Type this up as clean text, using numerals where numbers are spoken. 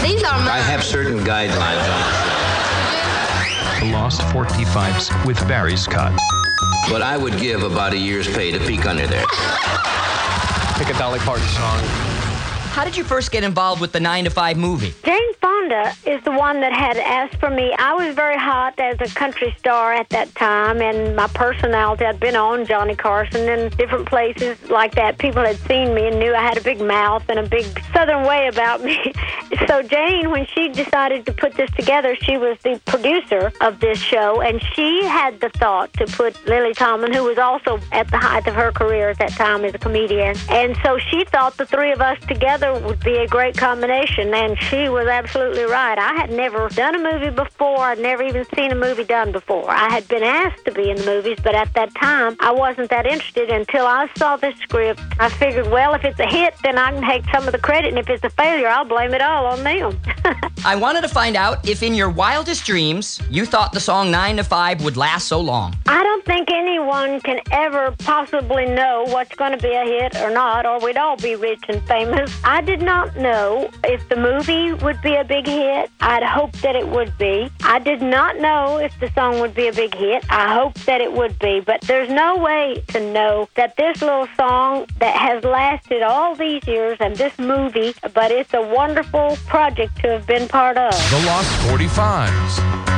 These are mine. I have certain guidelines on The Lost 45s with Barry Scott. but I would give about a year's pay to peek under there. Pick a Dolly Parton song. How did you first get involved with the 9 to 5 movie? Jane Fonda is the one that had asked for me. I was very hot as a country star at that time, and my personality, I'd been on Johnny Carson and different places like that. People had seen me and knew I had a big mouth and a big southern way about me. So Jane, when she decided to put this together, she was the producer of this show, and she had the thought to put Lily Tomlin, who was also at the height of her career at that time as a comedian. And so she thought the three of us together would be a great combination, and she was absolutely right. I had never done a movie before. I'd never even seen a movie done before. I had been asked to be in the movies, but at that time, I wasn't that interested until I saw the script. I figured, well, if it's a hit, then I can take some of the credit, and if it's a failure, I'll blame it all on them. I wanted to find out if in your wildest dreams, you thought the song 9 to 5 would last so long. I don't think anyone can ever possibly know what's going to be a hit or not, or we'd all be rich and famous. I did not know if the movie would be a big hit. I'd hoped that it would be. I did not know if the song would be a big hit. I hoped that it would be, but there's no way to know that this little song that has lasted all these years and this movie, but it's a wonderful project to have been part of. The Lost 45s.